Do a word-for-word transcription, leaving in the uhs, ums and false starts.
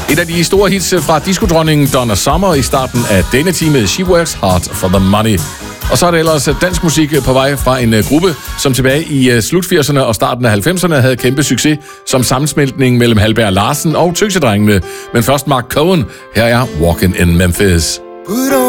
Et af de store hits fra diskodronningen Donna Summer i starten af denne time, She Works Hard for the Money. Og så er det ellers dansk musik på vej fra en gruppe, som tilbage i slut firserne og starten af halvfemserne havde kæmpe succes som sammensmeltning mellem Halberg Larsen og Tøsedrengene. Men først Mark Cohen, her er Walking in Memphis.